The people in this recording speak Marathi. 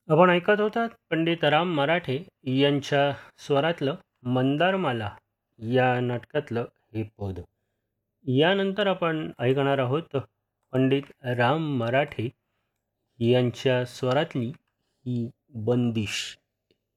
आपण ऐकत होतात पंडित राम मराठे यांच्या स्वरातलं मंदारमाला या नाटकातलं हे पद. यानंतर आपण ऐकणार आहोत पंडित राम मराठे यांच्या स्वरातली ही बंदिश.